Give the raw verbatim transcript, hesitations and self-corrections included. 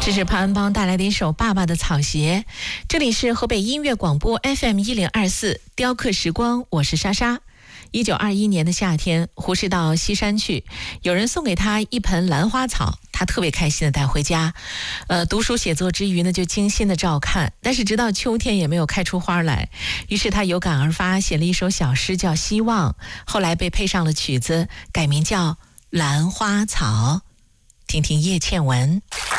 这是潘安邦带来的一首《爸爸的草鞋》。这里是河北音乐广播 F M 一零二四雕刻时光，我是莎莎。一九二一年的夏天，胡适到西山去，有人送给他一盆兰花草，他特别开心的带回家。呃，读书写作之余呢，就精心的照看，但是直到秋天也没有开出花来。于是他有感而发，写了一首小诗叫《希望》，后来被配上了曲子，改名叫《兰花草》。听听叶倩文。